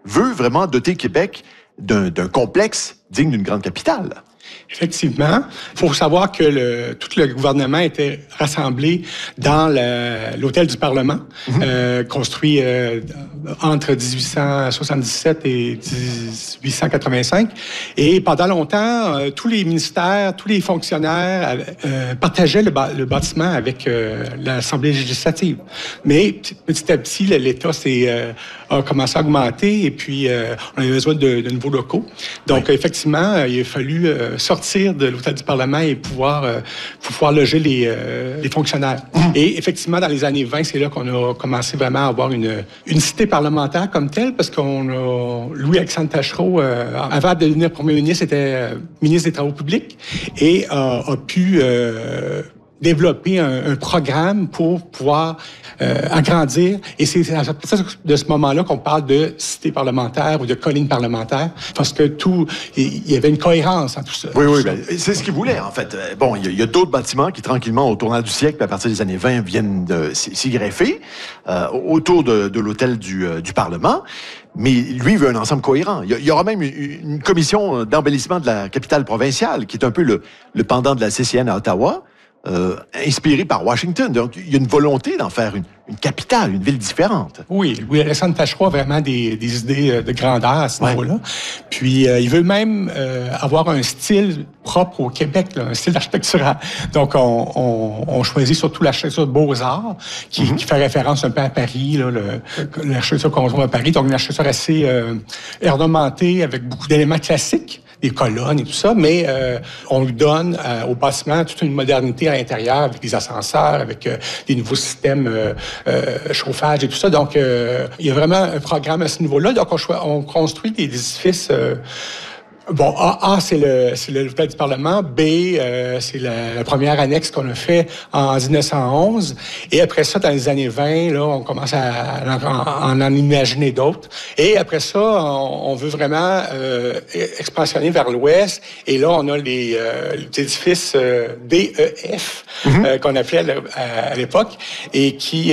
veut vraiment doter Québec d'un complexe digne d'une grande capitale. Effectivement. Il faut savoir que tout le gouvernement était rassemblé dans l'hôtel du Parlement, construit entre 1877 et 1885. Et pendant longtemps, tous les ministères, tous les fonctionnaires partageaient le bâtiment avec l'Assemblée législative. Mais petit à petit, l'État a commencé à augmenter et puis on avait besoin de nouveaux locaux. Donc, effectivement, il a fallu sortir de l'hôtel du Parlement et pouvoir loger les fonctionnaires. Et effectivement, dans les années 20, c'est là qu'on a commencé vraiment à avoir une cité parlementaire comme telle, parce qu'on a Louis-Alexandre Taschereau, avant de devenir premier ministre, était ministre des Travaux publics et a pu développer un programme pour pouvoir agrandir. Et c'est à partir de ce moment-là qu'on parle de cité parlementaire ou de colline parlementaire, parce que il y avait une cohérence en tout ça. Oui, ben, c'est ce qu'ils voulaient, en fait. Bon, il y a d'autres bâtiments qui, tranquillement, au tournant du siècle, à partir des années 20, viennent de s'y greffer autour de l'hôtel du Parlement. Mais lui, il veut un ensemble cohérent. Il y aura même une commission d'embellissement de la capitale provinciale, qui est un peu le pendant de la CCN à Ottawa, inspiré par Washington. Donc, il y a une volonté d'en faire une capitale, une ville différente. Oui, Louis-Alexandre Taschereau a vraiment des idées de grandeur à ce niveau-là. Puis, il veut même avoir un style propre au Québec, là, un style architectural. Donc, on choisit surtout l'architecture de Beaux-Arts, qui fait référence un peu à Paris, là, l'architecture qu'on trouve à Paris. Donc, une architecture assez ornementée, avec beaucoup d'éléments classiques, des colonnes et tout ça, mais on lui donne au bâtiment toute une modernité à l'intérieur, avec des ascenseurs, avec des nouveaux systèmes chauffage et tout ça. Donc, il y a vraiment un programme à ce niveau-là. Donc, on construit des édifices... Bon, A, c'est l'hôtel du Parlement. B, c'est la première annexe qu'on a fait en 1911. Et après ça, dans les années 20, là, on commence à en imaginer d'autres. Et après ça, on veut vraiment expansionner vers l'ouest. Et là, on a les édifices DEF qu'on appelait à l'époque et qui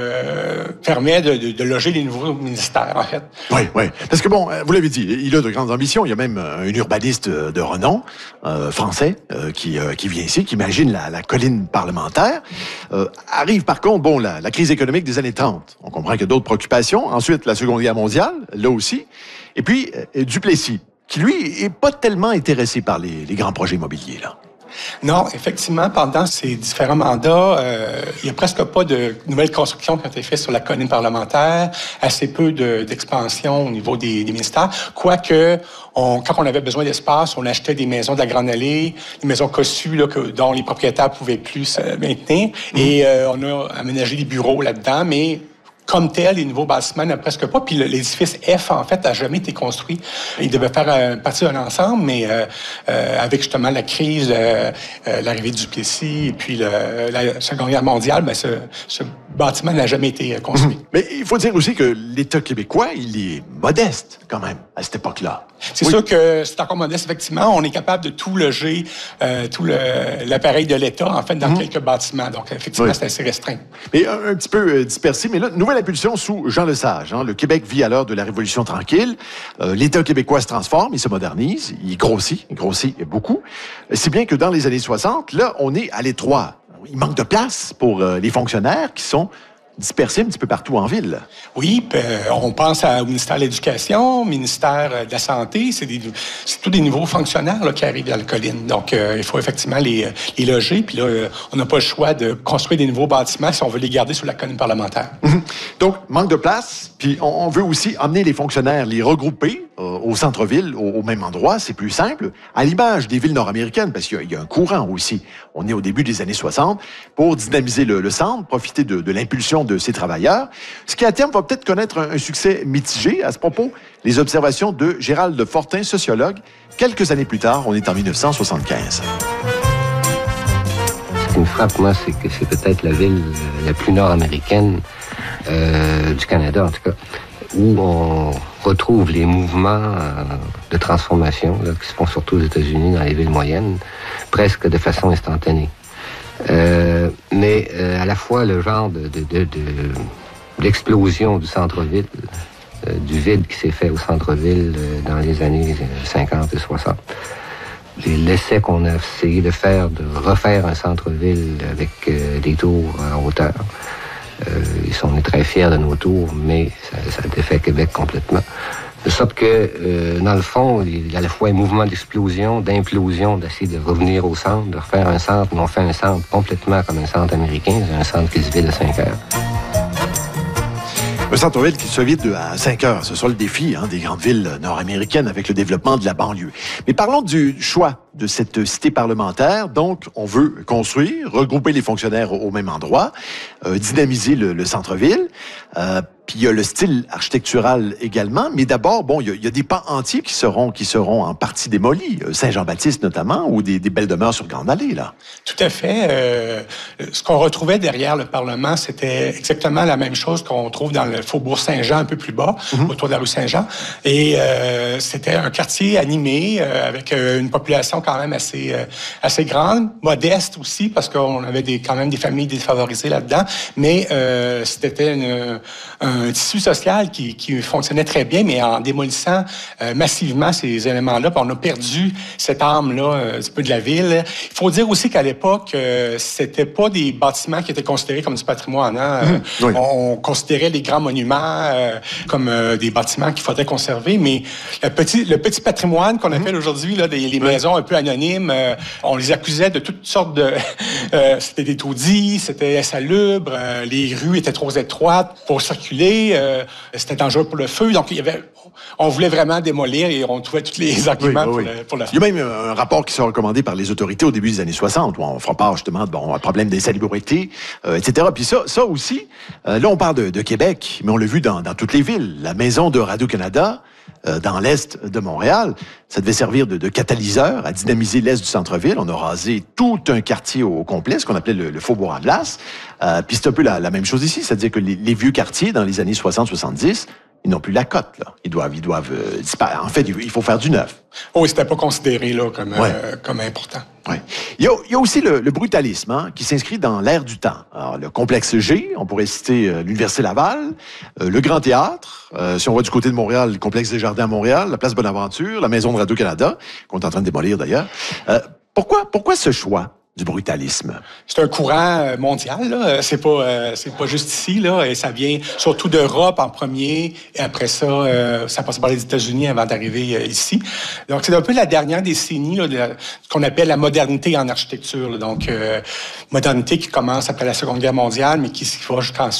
permet de loger les nouveaux ministères, en fait. Oui. Parce que, bon, vous l'avez dit, il a de grandes ambitions. Il y a même un urbaniste de renom français qui vient ici, qui imagine la colline parlementaire. Arrive par contre, bon, la crise économique des années 30. On comprend qu'il y a d'autres préoccupations. Ensuite, la Seconde Guerre mondiale, là aussi. Et puis, Duplessis, qui lui est pas tellement intéressé par les grands projets immobiliers, là. Non, effectivement, pendant ces différents mandats, il n'y a presque pas de nouvelles constructions qui ont été faites sur la colline parlementaire, assez peu d'expansion au niveau des ministères. Quoique, quand on avait besoin d'espace, on achetait des maisons de la Grande Allée, des maisons cossues là, dont les propriétaires pouvaient plus maintenir. Et on a aménagé des bureaux là-dedans, mais... Comme tel, les nouveaux bâtiments n'ont presque pas. Puis l'édifice F, en fait, n'a jamais été construit. Il devait faire partie d'un ensemble, mais avec justement la crise, l'arrivée du Duplessis et puis la Seconde Guerre mondiale, ben, ce bâtiment n'a jamais été construit. Mais il faut dire aussi que l'État québécois, il est modeste quand même à cette époque-là. C'est sûr que c'est encore modeste, effectivement. On est capable de tout loger, tout l'appareil de l'État, en fait, dans quelques bâtiments. Donc, effectivement, c'est assez restreint. Mais un petit peu dispersé. Mais là, nouvelle impulsion sous Jean Lesage. Le Québec vit à l'heure de la Révolution tranquille. L'État québécois se transforme, il se modernise, il grossit beaucoup. Si bien que dans les années 60, là, on est à l'étroit. Il manque de place pour les fonctionnaires qui sont dispersés un petit peu partout en ville. Oui, on pense au ministère de l'Éducation, au ministère de la Santé. C'est tous des nouveaux fonctionnaires là, qui arrivent dans la colline. Donc, il faut effectivement les loger. Puis là, on n'a pas le choix de construire des nouveaux bâtiments si on veut les garder sur la colline parlementaire. Donc, manque de place. Puis, on veut aussi emmener les fonctionnaires, les regrouper au centre-ville, au même endroit. C'est plus simple. À l'image des villes nord-américaines, parce qu'il y a un courant aussi. On est au début des années 60 pour dynamiser le centre, profiter de l'impulsion de ces travailleurs. Ce qui, à terme, va peut-être connaître un succès mitigé. À ce propos, les observations de Gérald Fortin, sociologue. Quelques années plus tard, on est en 1975. Ce qui me frappe, moi, c'est que c'est peut-être la ville la plus nord-américaine du Canada, en tout cas, où on retrouve les mouvements de transformation là, qui se font surtout aux États-Unis, dans les villes moyennes, presque de façon instantanée. Mais à la fois le genre de l'explosion du centre-ville du vide qui s'est fait au centre-ville dans les années 50 et 60. L'essai qu'on a essayé de faire, de refaire un centre-ville avec des tours en hauteur. On est très fiers de nos tours, mais ça a défait Québec complètement. De sorte que, dans le fond, il y a à la fois un mouvement d'explosion, d'implosion, d'essayer de revenir au centre, de refaire un centre, mais on fait un centre complètement comme un centre américain, un centre qui se vide à 5 heures. Un centre-ville qui se vide à 5 heures, ce sera le défi des grandes villes nord-américaines avec le développement de la banlieue. Mais parlons du choix de cette cité parlementaire. Donc, on veut construire, regrouper les fonctionnaires au même endroit, dynamiser le centre-ville. Puis il y a le style architectural également, mais d'abord, bon, il y a des pans entiers qui seront en partie démolis, Saint-Jean-Baptiste notamment, ou des belles demeures sur Grande Allée, là. Tout à fait. Ce qu'on retrouvait derrière le Parlement, c'était exactement la même chose qu'on trouve dans le Faubourg Saint-Jean, un peu plus bas, autour de la rue Saint-Jean. Et c'était un quartier animé, avec une population quand même assez grande, modeste aussi, parce qu'on avait quand même des familles défavorisées là-dedans, mais c'était un tissu social qui fonctionnait très bien, mais en démolissant massivement ces éléments-là, on a perdu cette âme-là un petit peu de la ville. Il faut dire aussi qu'à l'époque, c'était pas des bâtiments qui étaient considérés comme du patrimoine. Hein? Oui. On considérait les grands monuments comme des bâtiments qu'il faudrait conserver, mais le petit patrimoine qu'on appelle aujourd'hui, là, les maisons un peu anonymes, on les accusait de toutes sortes de... c'était des taudis, c'était insalubre, les rues étaient trop étroites pour circuler, c'était dangereux pour le feu. Donc, on voulait vraiment démolir et on trouvait tous les arguments pour le faire. Il y a même un rapport qui sera recommandé par les autorités au début des années 60, où on fera part justement un problème d'insalubrité, etc. Puis ça aussi, là, on parle de Québec, mais on l'a vu dans toutes les villes. La maison de Radio-Canada, dans l'est de Montréal, ça devait servir de catalyseur à dynamiser l'est du centre-ville. On a rasé tout un quartier au complet, ce qu'on appelait le Faubourg à glace. Puis c'est un peu la même chose ici, c'est-à-dire que les vieux quartiers, dans les années 60-70, ils n'ont plus la cote, là. Ils doivent disparaître. En fait, il faut faire du neuf. Oui, c'était pas considéré là comme important. Ouais. Il y a aussi le brutalisme qui s'inscrit dans l'ère du temps. Alors, le complexe G, on pourrait citer l'Université Laval, le Grand Théâtre, si on va du côté de Montréal, le complexe des Jardins à Montréal, la place Bonaventure, la Maison de Radio-Canada, qu'on est en train de démolir d'ailleurs. Pourquoi ce choix du brutalisme? C'est un courant mondial, là. C'est pas juste ici, là. Et ça vient surtout d'Europe en premier, et après ça, ça passe par les États-Unis avant d'arriver ici. Donc, c'est un peu la dernière décennie, là, ce qu'on appelle la modernité en architecture, là. Donc, modernité qui commence après la Seconde Guerre mondiale, mais qui va jusqu'en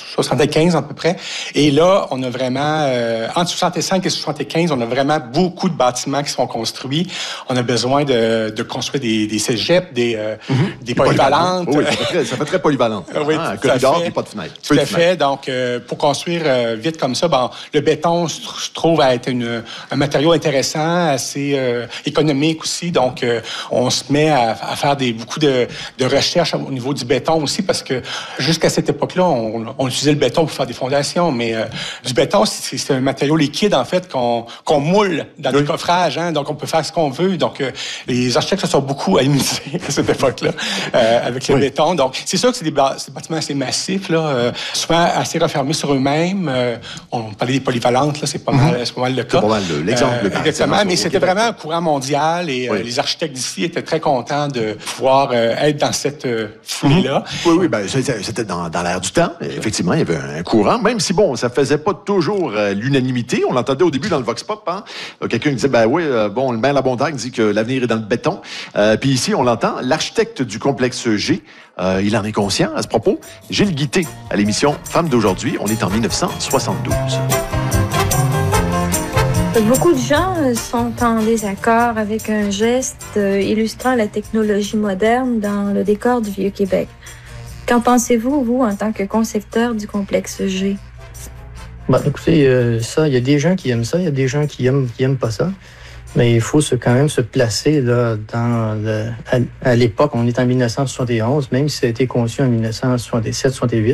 75 à peu près. Et là, on a vraiment, entre 65 et 75, on a vraiment beaucoup de bâtiments qui sont construits. On a besoin de construire des cégeps, des polyvalentes. Oui, ça fait très polyvalente. Oui, un corridor et pas de fenêtre. Tout à fait. Donc, pour construire vite comme ça, le béton se trouve à être un matériau intéressant, assez économique aussi. Donc, on se met à faire beaucoup de recherches au niveau du béton aussi, parce que jusqu'à cette époque-là, on utilisait le béton pour faire des fondations, mais du béton, c'est un matériau liquide, en fait, qu'on moule dans des coffrages. Hein, donc, on peut faire ce qu'on veut. Donc, les architectes se sont beaucoup amusés à cette époque-là, avec le béton. Donc, c'est sûr que c'est des bâtiments assez massifs, là, souvent assez refermés sur eux-mêmes. On parlait des polyvalentes, là, c'est pas mal le cas. C'est pas mal l'exemple. Exactement, mais c'était vraiment un courant mondial et les architectes d'ici étaient très contents de pouvoir être dans cette foulée-là. Oui, c'était dans l'air du temps. Effectivement, il y avait un courant, même si, bon, ça faisait pas toujours l'unanimité. On l'entendait au début dans le Vox Pop, hein. Quelqu'un disait, le maire Labontagne dit que l'avenir est dans le béton. Puis ici, on l'entend, l'architecte du complexe G, il en est conscient à ce propos. Gilles Guité, à l'émission Femmes d'aujourd'hui. On est en 1972. Beaucoup de gens sont en désaccord avec un geste illustrant la technologie moderne dans le décor du Vieux-Québec. Qu'en pensez-vous, vous, en tant que concepteur du complexe G? Écoutez, ça, il y a des gens qui aiment ça, il y a des gens qui aiment pas ça. Mais il faut quand même se placer là, à l'époque. On est en 1971, même si ça a été conçu en 1977-78.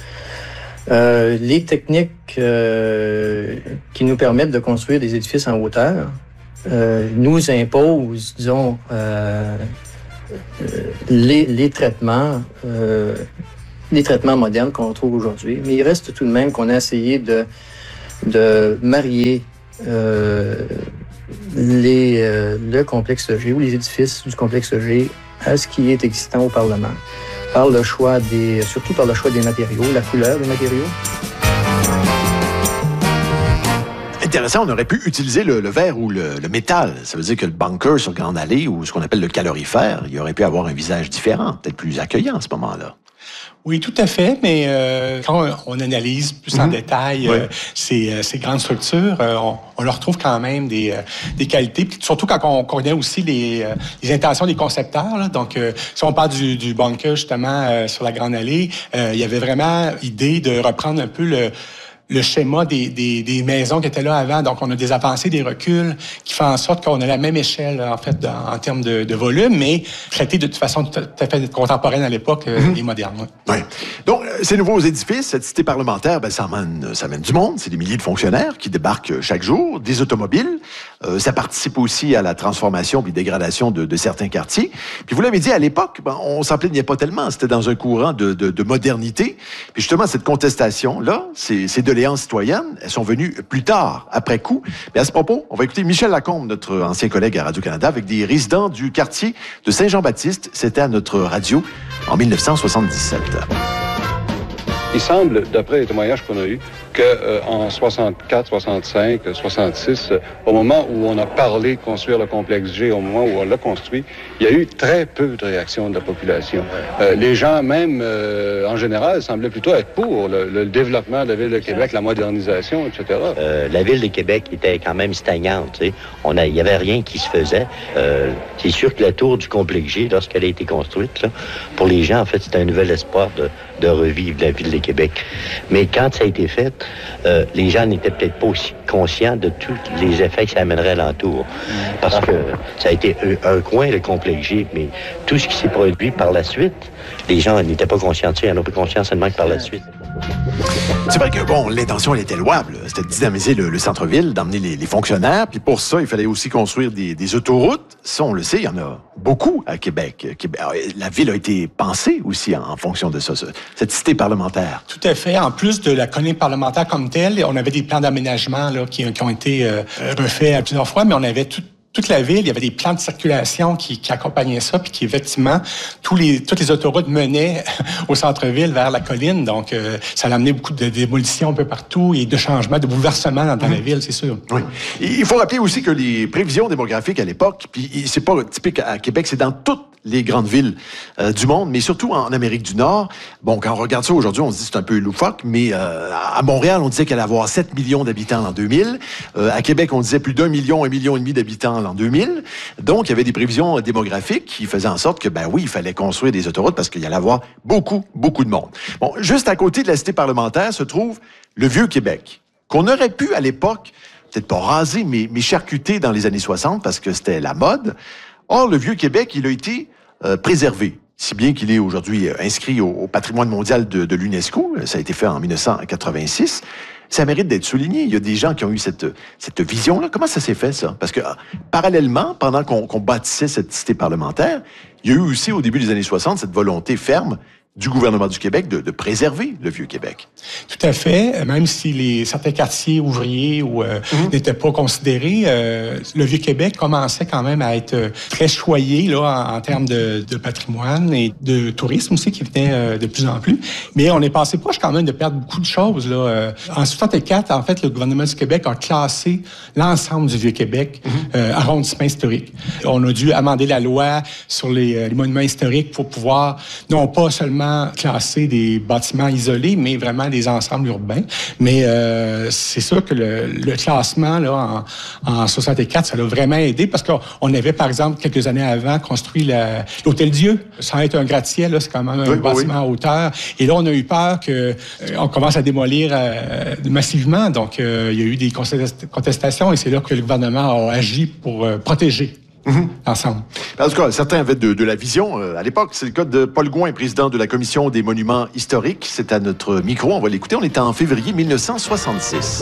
Les techniques qui nous permettent de construire des édifices en hauteur nous imposent, disons, les traitements modernes qu'on trouve aujourd'hui. Mais il reste tout de même qu'on a essayé de marier le complexe G ou les édifices du complexe G à ce qui est existant au Parlement, surtout par le choix des matériaux, la couleur des matériaux. Intéressant, on aurait pu utiliser le verre ou le métal. Ça veut dire que le bunker sur Grande Allée, ou ce qu'on appelle le calorifère, il aurait pu avoir un visage différent, peut-être plus accueillant à ce moment-là. Oui, tout à fait, mais quand on analyse plus en détail ces grandes structures, on leur trouve quand même des qualités, puis surtout quand on connaît aussi les intentions des concepteurs. Là. Donc, si on parle du bunker, justement, sur la Grande Allée, il y avait vraiment l'idée de reprendre un peu le schéma des maisons qui étaient là avant. Donc, on a des avancées, des reculs qui font en sorte qu'on a la même échelle, en fait, en termes de volume, mais traité de toute façon tout à fait contemporaine à l'époque et moderne. Oui. Donc, ces nouveaux édifices, cette cité parlementaire, ça amène du monde. C'est des milliers de fonctionnaires qui débarquent chaque jour, des automobiles. Ça participe aussi à la transformation puis dégradation de certains quartiers. Puis vous l'avez dit, à l'époque, on s'en plaignait pas tellement. C'était dans un courant de modernité. Puis justement, cette contestation-là, ces doléances citoyennes, elles sont venues plus tard, après coup. Mais à ce propos, on va écouter Michel Lacombe, notre ancien collègue à Radio-Canada, avec des résidents du quartier de Saint-Jean-Baptiste. C'était à notre radio en 1977. Il semble, d'après les témoignages qu'on a eus, qu'en 64, 65, 66, au moment où on a parlé de construire le complexe G, au moment où on l'a construit, il y a eu très peu de réactions de la population. Les gens, même en général, semblaient plutôt être pour le développement de la Ville de Québec, la modernisation, etc. La Ville de Québec était quand même stagnante. Il n'y avait rien qui se faisait. C'est sûr que la tour du complexe G, lorsqu'elle a été construite, là, pour les gens, en fait, c'était un nouvel espoir de revivre la Ville de Québec. Mais quand ça a été fait, les gens n'étaient peut-être pas aussi conscients de tous les effets que ça amènerait alentour. Parce que ça a été un coin, le complexe G, mais tout ce qui s'est produit par la suite, les gens n'étaient pas conscients de ça, ils n'en ont pas conscience seulement que par la suite. C'est vrai que, l'intention, elle était louable. C'était de dynamiser le centre-ville, d'emmener les fonctionnaires. Puis pour ça, il fallait aussi construire des autoroutes. Ça, on le sait, il y en a beaucoup à Québec. La ville a été pensée aussi en fonction de ça, cette cité parlementaire. Tout à fait. En plus de la colonie parlementaire comme telle, on avait des plans d'aménagement là, qui ont été refaits plusieurs fois, mais on avait toute la ville, il y avait des plans de circulation qui accompagnaient ça, puis qui, effectivement, toutes les autoroutes menaient au centre-ville vers la colline. Donc, ça a amené beaucoup de démolitions un peu partout et de changements, de bouleversements dans la ville, c'est sûr. Oui. Il faut rappeler aussi que les prévisions démographiques à l'époque, puis c'est pas typique à Québec, c'est dans toutes les grandes villes du monde, mais surtout en Amérique du Nord. Bon, quand on regarde ça aujourd'hui, on se dit c'est un peu loufoque, mais à Montréal, on disait qu'elle allait avoir 7 millions d'habitants en 2000. À Québec, on disait plus d'1 million, 1,5 million d'habitants en 2000. Donc, il y avait des prévisions démographiques qui faisaient en sorte que, oui, il fallait construire des autoroutes parce qu'il y allait avoir beaucoup, beaucoup de monde. Bon, juste à côté de la cité parlementaire se trouve le Vieux-Québec, qu'on aurait pu, à l'époque, peut-être pas raser, mais charcuter dans les années 60 parce que c'était la mode. Or, le Vieux-Québec, il a été préservé, si bien qu'il est aujourd'hui inscrit au patrimoine mondial de l'UNESCO. Ça a été fait en 1986. Ça mérite d'être souligné. Il y a des gens qui ont eu cette vision-là. Comment ça s'est fait, ça? Parce que, parallèlement, pendant qu'on bâtissait cette cité parlementaire, il y a eu aussi, au début des années 60, cette volonté ferme du gouvernement du Québec de préserver le Vieux-Québec. Tout à fait. Même si certains quartiers ouvriers n'étaient pas considérés, le Vieux-Québec commençait quand même à être très choyé là, en termes de patrimoine et de tourisme aussi qui venait de plus en plus. Mais on est passé proche quand même de perdre beaucoup de choses. Là. En 64, en fait, le gouvernement du Québec a classé l'ensemble du Vieux-Québec arrondissement historique. On a dû amender la loi sur les monuments historiques pour pouvoir non pas seulement classer des bâtiments isolés, mais vraiment des ensembles urbains. Mais c'est sûr que le classement là, en 64, ça l'a vraiment aidé parce qu'on avait, par exemple, quelques années avant, construit l'Hôtel Dieu. Sans être un gratte-ciel, là, c'est quand même un bâtiment à hauteur. Et là, on a eu peur qu'on commence à démolir massivement. Donc, il y a eu des contestations et c'est là que le gouvernement a agi pour protéger ensemble. En tout cas, certains avaient de la vision. À l'époque, c'est le cas de Paul Gouin, président de la Commission des monuments historiques. C'est à notre micro, on va l'écouter. On était en février 1966.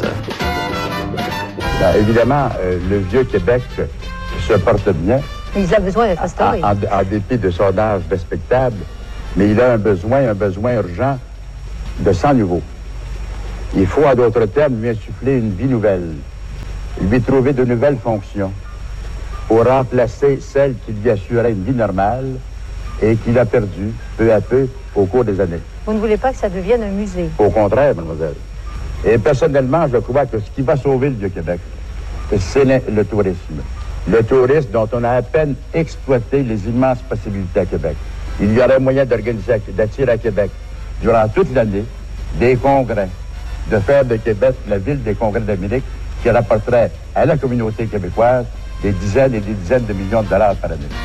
Évidemment, le Vieux-Québec se porte bien. Il a besoin d'être restauré. En dépit de sondages respectables, mais il a un besoin urgent de sang nouveau. Il faut, en d'autres termes, lui insuffler une vie nouvelle, lui trouver de nouvelles fonctions pour remplacer celle qui lui assurait une vie normale et qu'il a perdue peu à peu au cours des années. Vous ne voulez pas que ça devienne un musée? Au contraire, mademoiselle. Et personnellement, je crois que ce qui va sauver le Vieux-Québec, c'est le tourisme. Le tourisme dont on a à peine exploité les immenses possibilités à Québec. Il y aurait moyen d'attirer à Québec, durant toute l'année, des congrès, de faire de Québec la ville des congrès d'Amérique qui rapporterait à la communauté québécoise des dizaines et des dizaines de millions de dollars par année.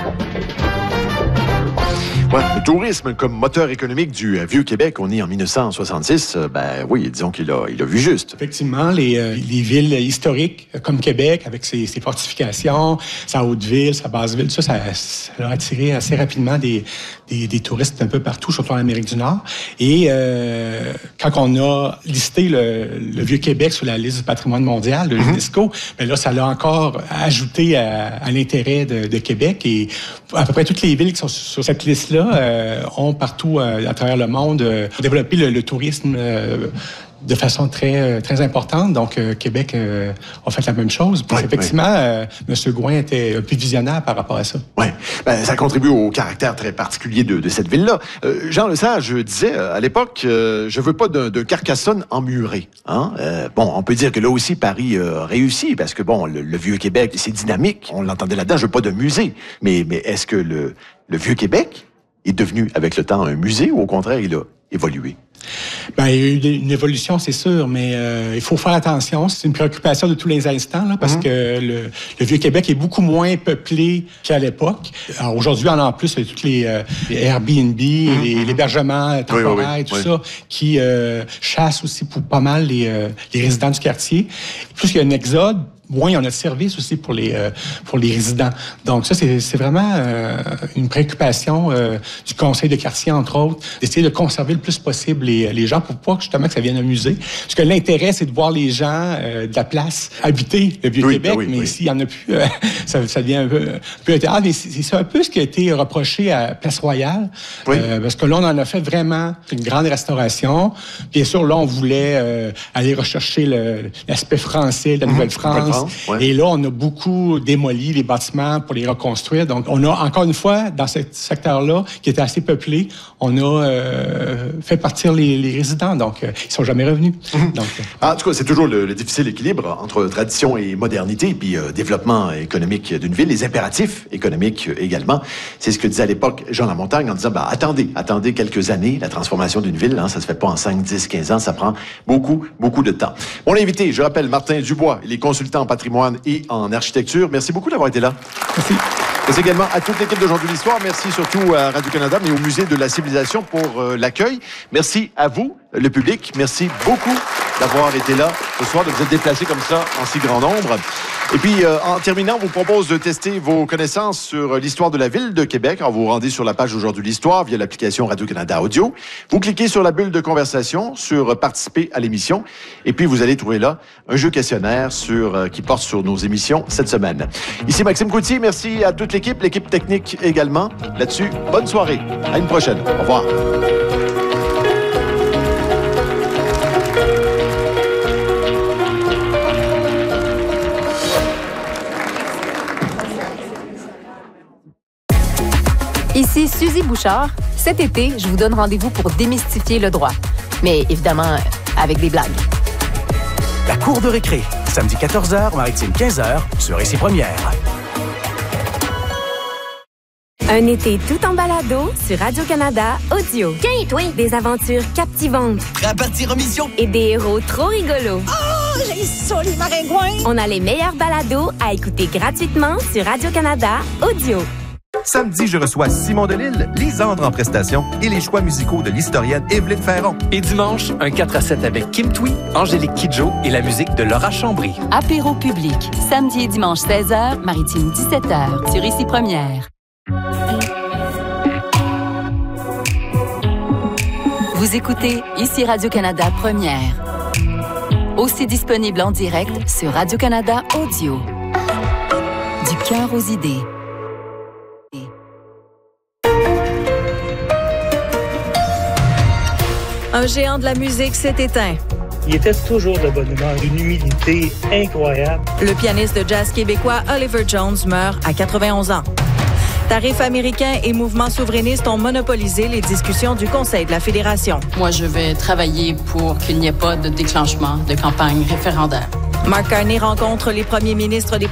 Ouais, le tourisme comme moteur économique du Vieux-Québec, on est en 1966, ben oui, disons qu'il a vu juste. Effectivement, les villes historiques comme Québec, avec ses fortifications, sa Haute-Ville, sa Basse-Ville, ça a attiré assez rapidement des touristes un peu partout, surtout en Amérique du Nord. Et quand on a listé le Vieux-Québec sur la liste du patrimoine mondial de l'UNESCO, ben là, ça l'a encore ajouté à l'intérêt de Québec. Et à peu près toutes les villes qui sont sur cette liste-là ont partout à travers le monde développé le tourisme de façon très, très importante. Donc, Québec a fait la même chose. Puis, effectivement, M. Gouin était un peu visionnaire par rapport à ça. Oui, ben, ça contribue au caractère très particulier de cette ville-là. Jean Lesage disait à l'époque, je veux pas de Carcassonne emmuré. Hein? Bon, on peut dire que là aussi, Paris réussit, parce que, bon, le Vieux-Québec, c'est dynamique. On l'entendait là-dedans, je veux pas de musée. Mais est-ce que le Vieux-Québec est devenu, avec le temps, un musée ou au contraire, il a évolué? Ben, il y a eu une évolution, c'est sûr, mais il faut faire attention. C'est une préoccupation de tous les instants, là, parce que le Vieux-Québec est beaucoup moins peuplé qu'à l'époque. Alors, aujourd'hui, on a en plus toutes les Airbnb, l'hébergement temporaire et tout ça, qui chassent aussi pour pas mal les résidents du quartier. Plus qu'il y a un exode, moins il y en a de services aussi pour les résidents. Donc ça, c'est vraiment une préoccupation du conseil de quartier, entre autres, d'essayer de conserver le plus possible les gens pour pas justement que ça vienne un musée. Parce que l'intérêt, c'est de voir les gens de la place habiter le Vieux-Québec, mais s'il y en a plus, ça devient un peu un théâtre. Mais c'est un peu ce qui a été reproché à Place Royale, parce que là, on en a fait vraiment une grande restauration. Bien sûr, là, on voulait aller rechercher l'aspect français de la Nouvelle-France. Et là, on a beaucoup démoli les bâtiments pour les reconstruire. Donc, on a, encore une fois, dans ce secteur-là, qui était assez peuplé, on a fait partir les résidents. Donc, ils ne sont jamais revenus. Donc, en tout cas, c'est toujours le difficile équilibre entre tradition et modernité, puis développement économique d'une ville, les impératifs économiques également. C'est ce que disait à l'époque Jean Lamontagne en disant, attendez quelques années, la transformation d'une ville, hein, ça se fait pas en 5, 10, 15 ans, ça prend beaucoup de temps. Mon invité, je rappelle, Martin Dubois, il est consultant en patrimoine et en architecture. Merci beaucoup d'avoir été là. Merci. Merci également à toute l'équipe d'Aujourd'hui l'Histoire. Merci surtout à Radio-Canada, mais au Musée de la Civilisation pour l'accueil. Merci à vous, le public. Merci beaucoup d'avoir été là ce soir, de vous être déplacés comme ça en si grand nombre. Et puis, en terminant, on vous propose de tester vos connaissances sur l'histoire de la ville de Québec. Alors, vous vous rendez sur la page d'Aujourd'hui l'Histoire via l'application Radio-Canada Audio. Vous cliquez sur la bulle de conversation, sur « Participer à l'émission ». Et puis, vous allez trouver là un jeu questionnaire qui porte sur nos émissions cette semaine. Ici Maxime Coutier. Merci à toute l'équipe technique également. Là-dessus, bonne soirée. À une prochaine. Au revoir. Ici Suzy Bouchard. Cet été, je vous donne rendez-vous pour démystifier le droit. Mais évidemment, avec des blagues. La cour de récré, samedi 14h, maritime 15h, sur Ici Première. Un été tout en balado sur Radio-Canada Audio. Des aventures captivantes. Prêt à partir en mission? Et des héros trop rigolos. Oh, j'ai ça, les maringouins! On a les meilleurs balados à écouter gratuitement sur Radio-Canada Audio. Samedi, je reçois Simon Delille, Lisandre en prestation et les choix musicaux de l'historienne Évelyne Ferron. Et dimanche, un 4-7 avec Kim Thuy, Angélique Kidjo et la musique de Laura Chambry. Apéro public, samedi et dimanche 16h, maritime 17h, sur Ici Première. Vous écoutez Ici Radio-Canada Première. Aussi disponible en direct sur Radio-Canada Audio. Du cœur aux idées. Un géant de la musique s'est éteint. il était toujours de bonne humeur, une humilité incroyable. Le pianiste de jazz québécois Oliver Jones meurt à 91 ans. Tarifs américains et mouvements souverainistes ont monopolisé les discussions du Conseil de la Fédération. Moi, je vais travailler pour qu'il n'y ait pas de déclenchement de campagne référendaire. Mark Carney rencontre les premiers ministres des